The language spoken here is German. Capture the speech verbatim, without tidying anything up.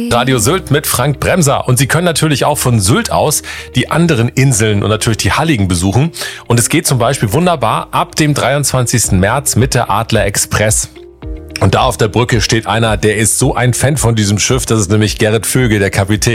Radio Sylt mit Frank Bremser. Und Sie können natürlich auch von Sylt aus die anderen Inseln und natürlich die Halligen besuchen. Und es geht zum Beispiel wunderbar ab dem dreiundzwanzigsten März mit der Adler Express. Und da auf der Brücke steht einer, der ist so ein Fan von diesem Schiff, das ist nämlich Gerrit Vögel, der Kapitän.